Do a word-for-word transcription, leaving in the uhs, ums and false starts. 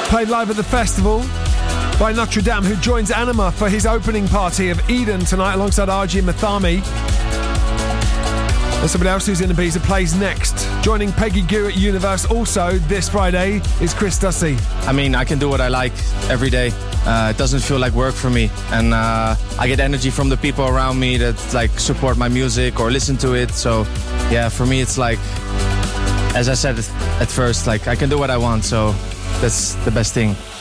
Played live at the festival by Notre Dame, who joins Anima for his opening party of Eden tonight alongside R J Mathami. And somebody else who's in Ibiza plays next. Joining Peggy Gou at Universe also this Friday is Chris Dussy. I mean, I can do what I like every day. Uh, it doesn't feel like work for me. And uh, I get energy from the people around me that like support my music or listen to it. So yeah, for me it's like, as I said at first, like I can do what I want. So that's the best thing.